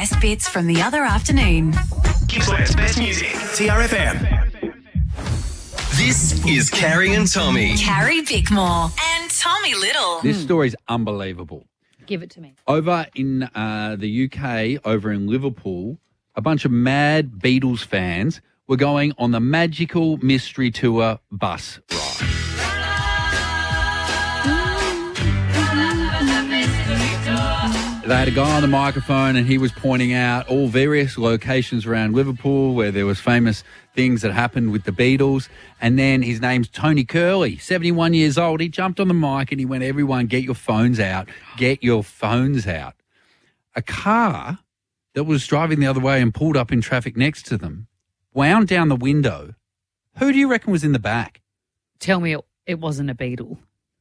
best bits from the other afternoon. Gippsland's best music, TRFM. This is Carrie and Tommy. Carrie Bickmore and Tommy Little. This story's unbelievable. Give it to me. Over in the UK, over in Liverpool, a bunch of mad Beatles fans were going on the Magical Mystery Tour bus ride. They had a guy on the microphone and he was pointing out all various locations around Liverpool where there was famous things that happened with the Beatles. And then his name's Tony Curley, 71 years old. He jumped on the mic and he went, everyone, get your phones out. Get your phones out. A car that was driving the other way and pulled up in traffic next to them wound down the window. Who do you reckon was in the back? Tell me it wasn't a Beatle.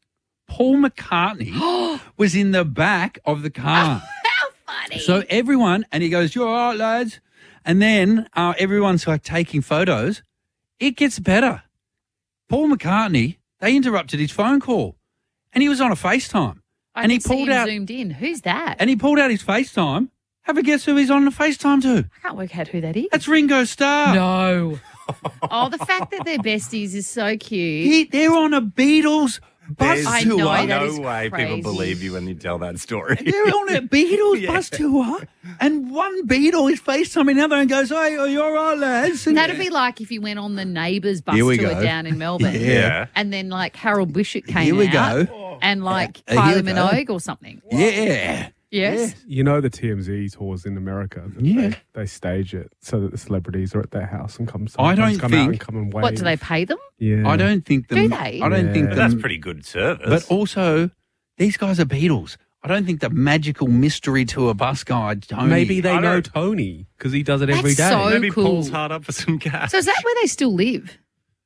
Paul McCartney was in the back of the car. How funny. So everyone, and he goes, "You all right, lads?" And then everyone's like taking photos. It gets better. Out McCartney, they interrupted his phone call and he was on a FaceTime. I and he can see pulled him out zoomed in. Who's that? And he pulled out his FaceTime. Have a guess who he's on the FaceTime to? I can't work out who that is. That's Ringo Starr. No. Oh, the fact that they're besties is so cute. They're on a Beatles bus I tour. know, that No is way crazy. people believe you when you tell that story. They're on a Beatles bus tour, and one Beatle is FaceTiming another and goes, "Hey, are you all right, lads?" And That'd be like if you went on the Neighbours bus Here we tour go. down in Melbourne. Yeah. And then like Harold Bishop came Here we out go. and like Here we Kylie go. Minogue or something. Yeah. Yes. You know the TMZ tours in America. Yeah. They stage it so that the celebrities are at their house and come. I don't come think- out and come and wave. What, do they pay them? Yeah. I don't think them. Do they? I don't think Yeah. them. That's pretty good service. But also, these guys are Beatles. I don't think the Magical Mystery Tour bus guy, Tony. Maybe they I know don't- Tony because he does it every That's day. so Maybe cool. Paul's hard up for some gas. So is that where they still live?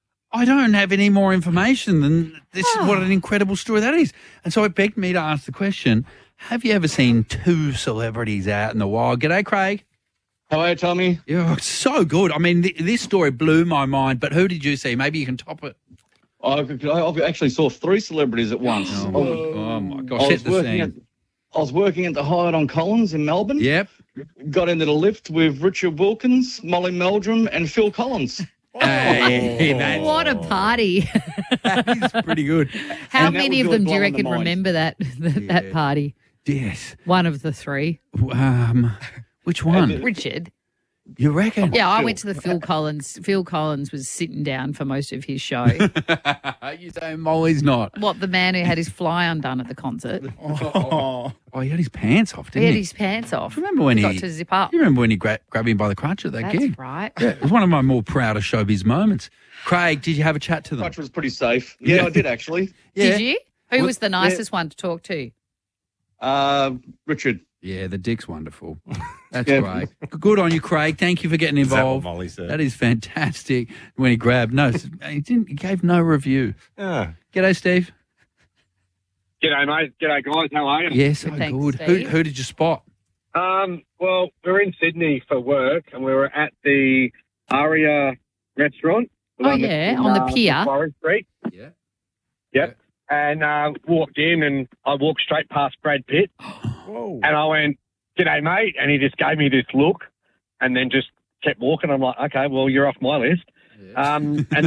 I don't have any more information than this. What an incredible story that is. And so it begged me to ask the question, have you ever seen two celebrities out in the wild? G'day, Craig. How are you, Tommy? Yeah, so good. I mean, this story blew my mind, but who did you see? Maybe you can top it. I actually saw three celebrities at once. Oh, my I gosh, was set the working at scene. I was working at the Hyatt on Collins in Melbourne. Yep. Got into the lift with Richard Wilkins, Molly Meldrum, and Phil Collins. Hey, that's What a party. that is pretty good. How And that many was of them do really you blowing the reckon mind. remember that party? Yes. One of the three. Which one? Richard. You reckon? Yeah, I went to the Phil Collins. Phil Collins was sitting down for most of his show. You say Molly's not. What, the man who had his fly undone at the concert? Oh, he had his pants off, He didn't had he? his pants off. Remember when got he to zip up? You remember when he grabbed him by the crotch at that That's gig? right. Yeah, it was one of my more proudest showbiz moments. Craig, did you have a chat to them? Crutch was pretty safe. Yeah, I did actually. Yeah. Did you? Who was the nicest one to talk to? Richard. Yeah, the dick's wonderful. That's Yeah. great. Good on you, Craig. Thank you for getting Is that what involved. Molly said? That is fantastic. When he grabbed, no, he didn't. He gave no review. Yeah. G'day, Steve. G'day, mate. G'day, guys. How are you? Yes, Good, oh, thanks, good. Steve. Who did you spot? Well, we're in Sydney for work, and we were at the Aria restaurant. Oh, yeah, on the pier. Warren Street. Yeah. Yep. And walked in, and I walked straight past Brad Pitt, Whoa. and I went, "G'day, mate," and he just gave me this look, and then just kept walking. I'm like, "Okay, well, you're off my list." And